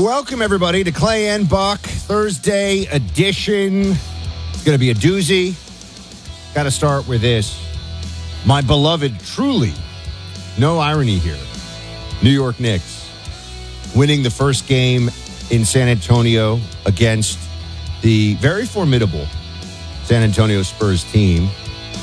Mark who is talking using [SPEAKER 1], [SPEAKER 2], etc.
[SPEAKER 1] Welcome, everybody, to Clay and Buck Thursday edition. It's going to be a doozy. Got to start with this. My beloved, truly, no irony here, New York Knicks winning the first game in San Antonio against the very formidable San Antonio Spurs team.